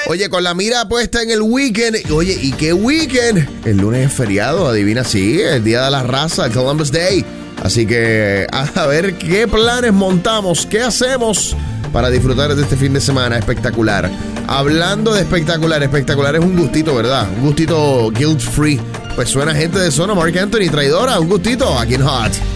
Oye, con la mira puesta en el weekend. Oye, ¿y qué weekend? El lunes es feriado, adivina, sí, el Día de la Raza, Columbus Day. Así que a ver qué planes montamos, qué hacemos para disfrutar de este fin de semana espectacular. Hablando de espectacular, espectacular es un gustito, ¿verdad? Un gustito guilt free. Pues suena gente de zona, Marc Anthony, traidora, un gustito aquí en Hot.